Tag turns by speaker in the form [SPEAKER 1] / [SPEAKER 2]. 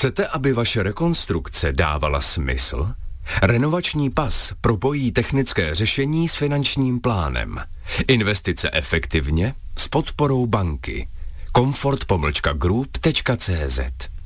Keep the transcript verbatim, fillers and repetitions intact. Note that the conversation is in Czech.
[SPEAKER 1] Chcete, aby vaše rekonstrukce dávala smysl? Renovační pas propojí technické řešení s finančním plánem. Investice efektivně s podporou banky. Comfort pomlčka group tečka cé zet